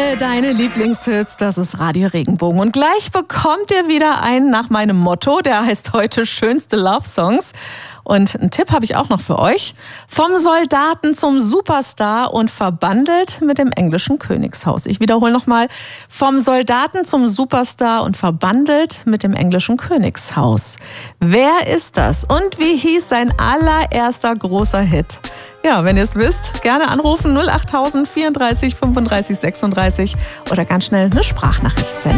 Alle deine Lieblingshits, das ist Radio Regenbogen. Und gleich bekommt ihr wieder einen nach meinem Motto, der heißt heute schönste Love Songs. Und einen Tipp habe ich auch noch für euch. Vom Soldaten zum Superstar und verbandelt mit dem englischen Königshaus. Ich wiederhole nochmal. Vom Soldaten zum Superstar und verbandelt mit dem englischen Königshaus. Wer ist das? Und wie hieß sein allererster großer Hit? Ja, wenn ihr es wisst, gerne anrufen 08000 34 35 36 oder ganz schnell eine Sprachnachricht senden.